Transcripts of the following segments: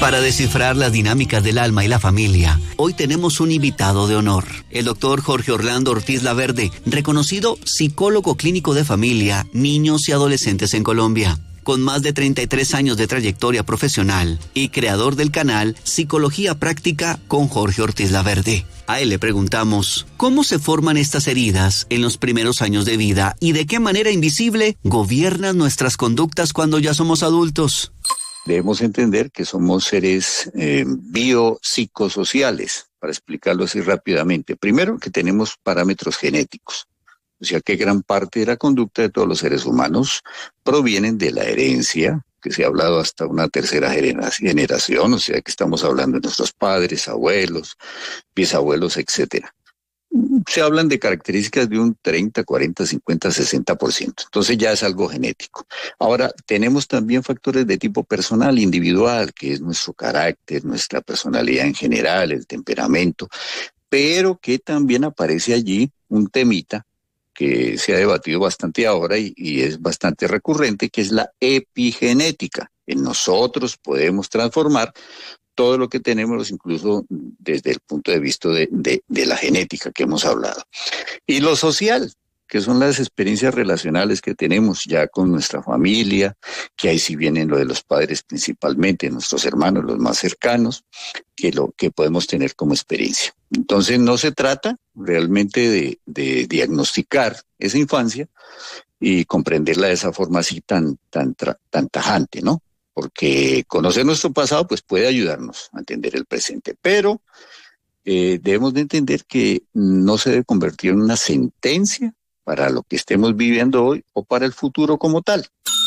Para descifrar las dinámicas del alma y la familia, hoy tenemos un invitado de honor, el doctor Jorge Orlando Ortiz Laverde, reconocido psicólogo clínico de familia, niños y adolescentes en Colombia. Con más de 33 años de trayectoria profesional y creador del canal Psicología Práctica con Jorge Ortiz Laverde. A él le preguntamos, ¿cómo se forman estas heridas en los primeros años de vida y de qué manera invisible gobiernan nuestras conductas cuando ya somos adultos? Debemos entender que somos seres biopsicosociales, para explicarlo así rápidamente. Primero, que tenemos parámetros genéticos. O sea que gran parte de la conducta de todos los seres humanos provienen de la herencia, que se ha hablado hasta una tercera generación, o sea que estamos hablando de nuestros padres, abuelos, bisabuelos, etcétera. Se hablan de características de un 30, 40, 50, 60%. Entonces ya es algo genético. Ahora, tenemos también factores de tipo personal, individual, que es nuestro carácter, nuestra personalidad en general, el temperamento, pero que también aparece allí un temita que se ha debatido bastante ahora y es bastante recurrente, que es la epigenética. En nosotros podemos transformar todo lo que tenemos, incluso desde el punto de vista de la genética que hemos hablado. Y lo social, que son las experiencias relacionales que tenemos ya con nuestra familia, que ahí sí vienen lo de los padres principalmente, nuestros hermanos, los más cercanos, que lo que podemos tener como experiencia. Entonces no se trata realmente de diagnosticar esa infancia y comprenderla de esa forma así tan tajante, ¿no? Porque conocer nuestro pasado pues puede ayudarnos a entender el presente, pero debemos de entender que no se debe convertir en una sentencia para lo que estemos viviendo hoy o para el futuro como tal.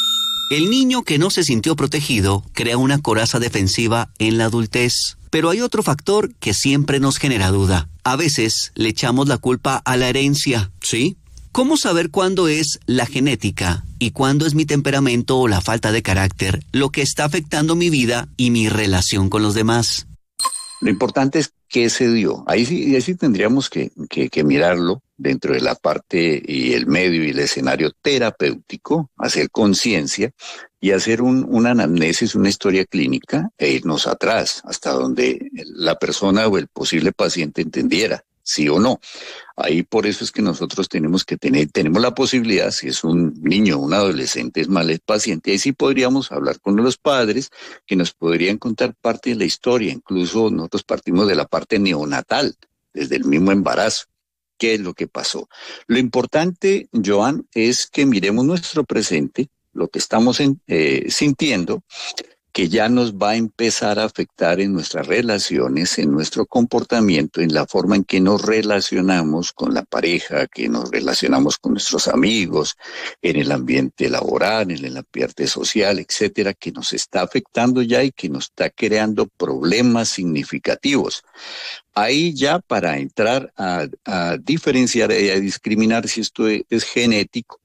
El niño que no se sintió protegido crea una coraza defensiva en la adultez. Pero hay otro factor que siempre nos genera duda. A veces le echamos la culpa a la herencia, ¿sí? ¿Cómo saber cuándo es la genética y cuándo es mi temperamento o la falta de carácter lo que está afectando mi vida y mi relación con los demás? Lo importante es qué se dio. Ahí sí tendríamos que mirarlo dentro de la parte y el medio y el escenario terapéutico, hacer conciencia y hacer una anamnesis, una historia clínica e irnos atrás hasta donde la persona o el posible paciente entendiera, sí o no. Ahí por eso es que nosotros tenemos la posibilidad, si es un niño o un adolescente, es mal el paciente, ahí sí podríamos hablar con los padres que nos podrían contar parte de la historia. Incluso nosotros partimos de la parte neonatal, desde el mismo embarazo. ¿Qué es lo que pasó? Lo importante, Joan, es que miremos nuestro presente, lo que estamos sintiendo, que ya nos va a empezar a afectar en nuestras relaciones, en nuestro comportamiento, en la forma en que nos relacionamos con la pareja, que nos relacionamos con nuestros amigos, en el ambiente laboral, en el ambiente social, etcétera, que nos está afectando ya y que nos está creando problemas significativos. Ahí ya para entrar a diferenciar y a discriminar si esto es genético,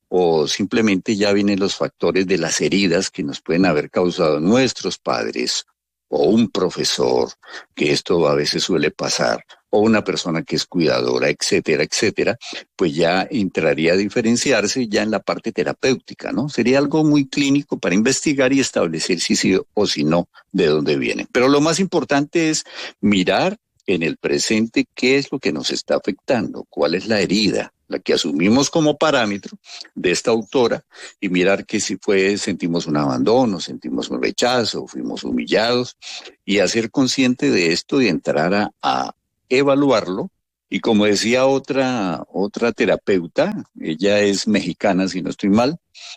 o simplemente ya vienen los factores de las heridas que nos pueden haber causado nuestros padres o un profesor, que esto a veces suele pasar, o una persona que es cuidadora, etcétera, etcétera, pues ya entraría a diferenciarse ya en la parte terapéutica, ¿no? Sería algo muy clínico para investigar y establecer si sí o si no, de dónde vienen. Pero lo más importante es mirar en el presente qué es lo que nos está afectando, cuál es la herida, la que asumimos como parámetro de esta autora, y mirar que si sentimos un abandono, sentimos un rechazo, fuimos humillados, y hacer consciente de esto y entrar a evaluarlo. Y como decía otra terapeuta, ella es mexicana si no estoy mal,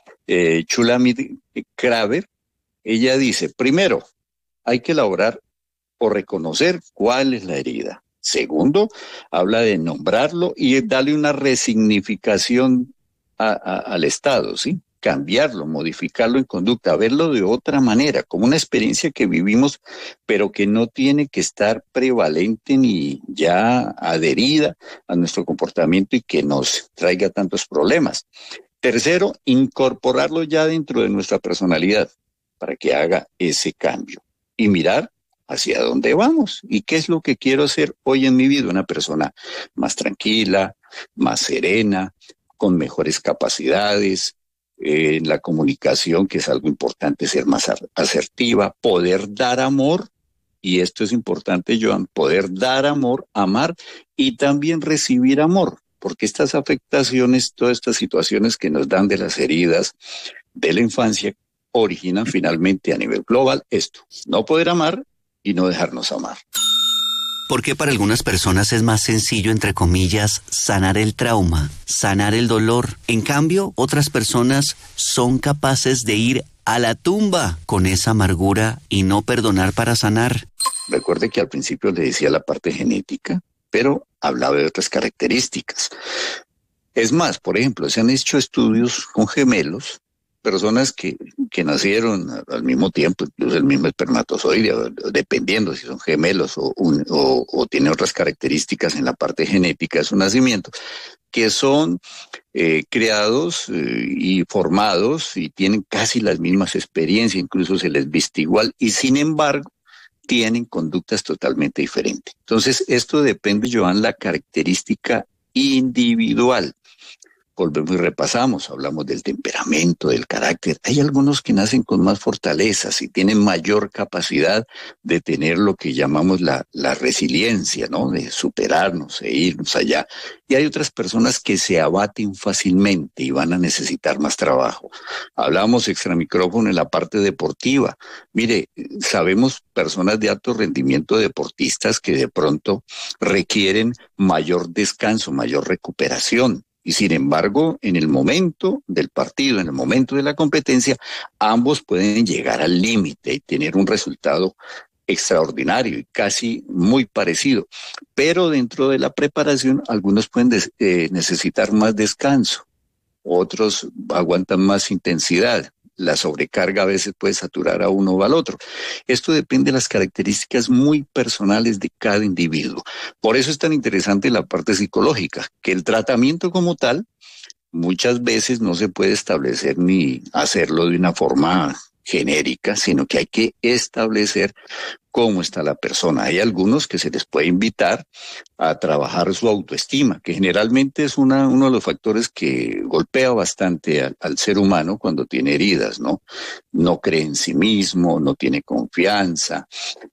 Shulamit Kraver, ella dice, primero, hay que elaborar o reconocer cuál es la herida. Segundo, habla de nombrarlo y darle una resignificación al estado, ¿sí? Cambiarlo, modificarlo en conducta, verlo de otra manera, como una experiencia que vivimos, pero que no tiene que estar prevalente ni ya adherida a nuestro comportamiento y que nos traiga tantos problemas. Tercero, incorporarlo ya dentro de nuestra personalidad para que haga ese cambio y mirar hacia dónde vamos y qué es lo que quiero ser hoy en mi vida, una persona más tranquila, más serena, con mejores capacidades, en la comunicación, que es algo importante, ser más asertiva, poder dar amor, y esto es importante, Joan, poder dar amor, amar y también recibir amor, porque estas afectaciones, todas estas situaciones que nos dan de las heridas de la infancia, originan finalmente a nivel global esto, no poder amar y no dejarnos amar. ¿Por qué para algunas personas es más sencillo, entre comillas, sanar el trauma, sanar el dolor? En cambio, otras personas son capaces de ir a la tumba con esa amargura y no perdonar para sanar. Recuerde que al principio le decía la parte genética, pero hablaba de otras características. Es más, por ejemplo, se han hecho estudios con gemelos, personas que nacieron al mismo tiempo, incluso el mismo espermatozoide, dependiendo si son gemelos o tienen otras características en la parte genética de su nacimiento, que son creados y formados y tienen casi las mismas experiencias, incluso se les viste igual, y sin embargo tienen conductas totalmente diferentes. Entonces, esto depende, Joan, la característica individual. Volvemos y repasamos, hablamos del temperamento, del carácter. Hay algunos que nacen con más fortalezas y tienen mayor capacidad de tener lo que llamamos la resiliencia, ¿no? De superarnos e irnos allá. Y hay otras personas que se abaten fácilmente y van a necesitar más trabajo. Hablamos extramicrófono en la parte deportiva. Mire, sabemos personas de alto rendimiento, deportistas, que de pronto requieren mayor descanso, mayor recuperación. Y sin embargo, en el momento del partido, en el momento de la competencia, ambos pueden llegar al límite y tener un resultado extraordinario y casi muy parecido. Pero dentro de la preparación, algunos pueden necesitar más descanso, otros aguantan más intensidad. La sobrecarga a veces puede saturar a uno o al otro. Esto depende de las características muy personales de cada individuo. Por eso es tan interesante la parte psicológica, que el tratamiento como tal muchas veces no se puede establecer ni hacerlo de una forma genérica, sino que hay que establecer cómo está la persona. Hay algunos que se les puede invitar a trabajar su autoestima, que generalmente es uno de los factores que golpea bastante al ser humano cuando tiene heridas, ¿no? No cree en sí mismo, no tiene confianza,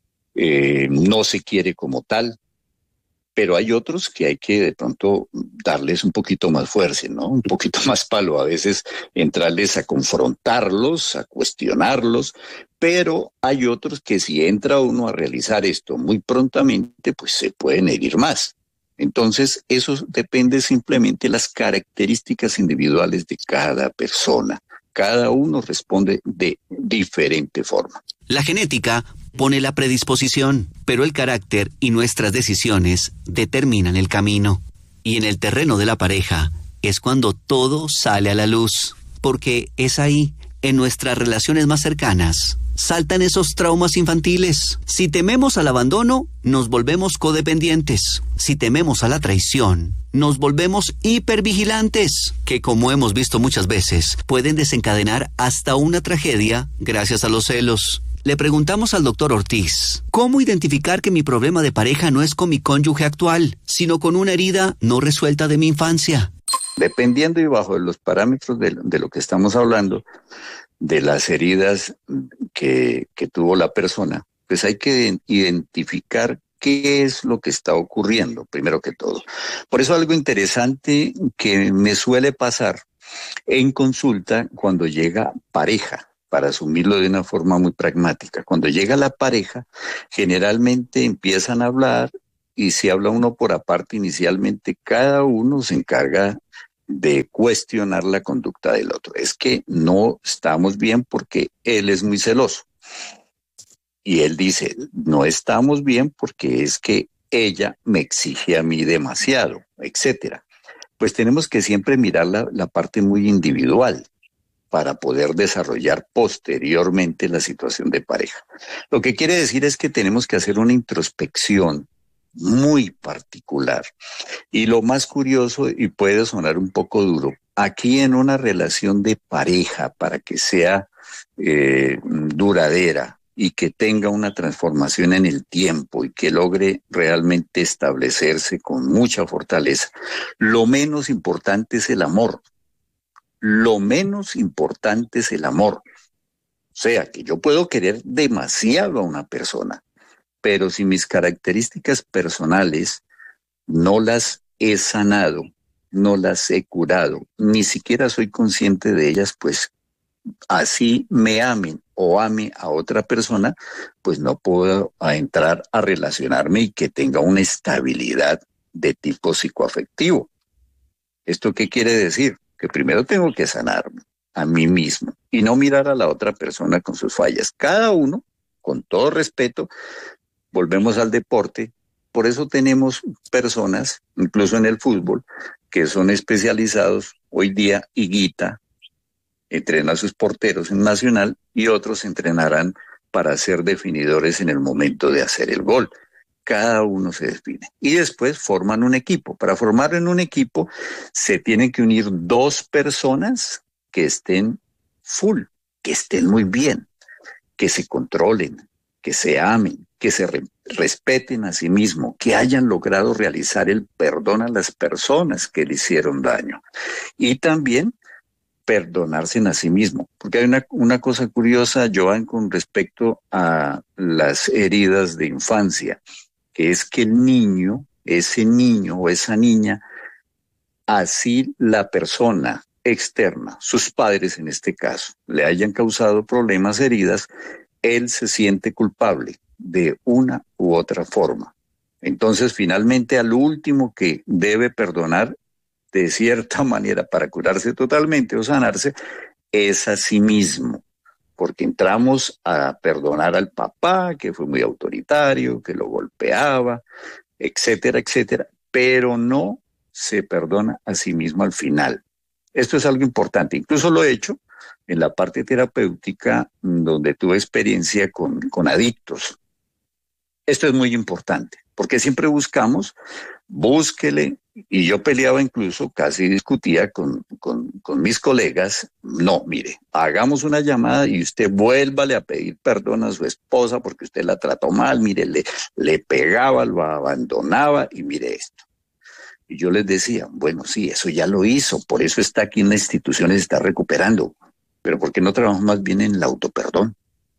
no se quiere como tal. Pero hay otros que hay que de pronto darles un poquito más fuerza, ¿no? Un poquito más palo, a veces entrarles a confrontarlos, a cuestionarlos, pero hay otros que si entra uno a realizar esto muy prontamente, pues se pueden herir más. Entonces, eso depende simplemente de las características individuales de cada persona. Cada uno responde de diferente forma. La genética pone la predisposición, pero el carácter y nuestras decisiones determinan el camino. Y en el terreno de la pareja es cuando todo sale a la luz, porque es ahí, en nuestras relaciones más cercanas, saltan esos traumas infantiles. Si tememos al abandono, nos volvemos codependientes. Si tememos a la traición, nos volvemos hipervigilantes, que como hemos visto muchas veces, pueden desencadenar hasta una tragedia gracias a los celos. Le preguntamos al doctor Ortiz, ¿cómo identificar que mi problema de pareja no es con mi cónyuge actual, sino con una herida no resuelta de mi infancia? Dependiendo y bajo los parámetros de lo que estamos hablando, de las heridas que tuvo la persona, pues hay que identificar qué es lo que está ocurriendo, primero que todo. Por eso algo interesante que me suele pasar en consulta cuando llega pareja, para asumirlo de una forma muy pragmática. Cuando llega la pareja, generalmente empiezan a hablar y si habla uno por aparte, inicialmente cada uno se encarga de cuestionar la conducta del otro. Es que no estamos bien porque él es muy celoso. Y él dice, no estamos bien porque es que ella me exige a mí demasiado, etcétera. Pues tenemos que siempre mirar la parte muy individual para poder desarrollar posteriormente la situación de pareja. Lo que quiere decir es que tenemos que hacer una introspección muy particular. Y lo más curioso, y puede sonar un poco duro, aquí en una relación de pareja, para que sea duradera y que tenga una transformación en el tiempo y que logre realmente establecerse con mucha fortaleza, lo menos importante es el amor. lo menos importante es el amor. O sea, que yo puedo querer demasiado a una persona, pero si mis características personales no las he sanado, no las he curado, ni siquiera soy consciente de ellas, pues así me amen o ame a otra persona, pues no puedo entrar a relacionarme y que tenga una estabilidad de tipo psicoafectivo. ¿Esto qué quiere decir? Que primero tengo que sanarme a mí mismo y no mirar a la otra persona con sus fallas. Cada uno, con todo respeto, volvemos al deporte. Por eso tenemos personas, incluso en el fútbol, que son especializados hoy día. Higuita entrena a sus porteros en Nacional y otros entrenarán para ser definidores en el momento de hacer el gol. Cada uno se define. Y después forman un equipo. Para formar en un equipo se tienen que unir dos personas que estén full, que estén muy bien, que se controlen, que se amen, que se respeten a sí mismos, que hayan logrado realizar el perdón a las personas que le hicieron daño. Y también perdonarse a sí mismo. Porque hay una cosa curiosa, Joan, con respecto a las heridas de infancia, que es que el niño, ese niño o esa niña, así la persona externa, sus padres en este caso, le hayan causado problemas, heridas, él se siente culpable de una u otra forma. Entonces, finalmente, al último que debe perdonar, de cierta manera, para curarse totalmente o sanarse, es a sí mismo. Porque entramos a perdonar al papá, que fue muy autoritario, que lo golpeaba, etcétera, etcétera, pero no se perdona a sí mismo al final. Esto es algo importante. Incluso lo he hecho en la parte terapéutica, donde tuve experiencia con adictos. Esto es muy importante, porque siempre búsquele, y yo peleaba incluso, casi discutía con mis colegas. No, mire, hagamos una llamada y usted vuélvale a pedir perdón a su esposa porque usted la trató mal, mire, le pegaba, lo abandonaba y mire esto. Y yo les decía, bueno, sí, eso ya lo hizo, por eso está aquí en la institución y se está recuperando, pero ¿por qué no trabajamos más bien en el autoperdón?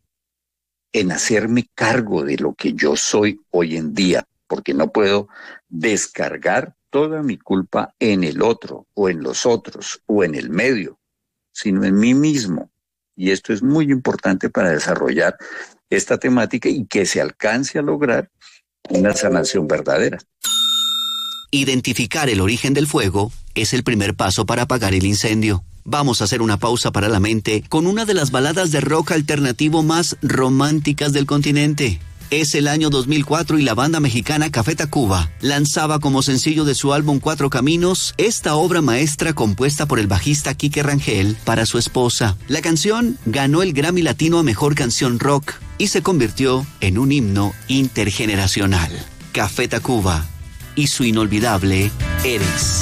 En hacerme cargo de lo que yo soy hoy en día, porque no puedo descargar toda mi culpa en el otro, o en los otros, o en el medio, sino en mí mismo. Y esto es muy importante para desarrollar esta temática y que se alcance a lograr una sanación verdadera. Identificar el origen del fuego es el primer paso para apagar el incendio. Vamos a hacer una pausa para la mente con una de las baladas de rock alternativo más románticas del continente. Es el año 2004 y la banda mexicana Café Tacuba lanzaba como sencillo de su álbum Cuatro Caminos esta obra maestra compuesta por el bajista Quique Rangel para su esposa. La canción ganó el Grammy Latino a Mejor Canción Rock y se convirtió en un himno intergeneracional. Café Tacuba y su inolvidable Eres.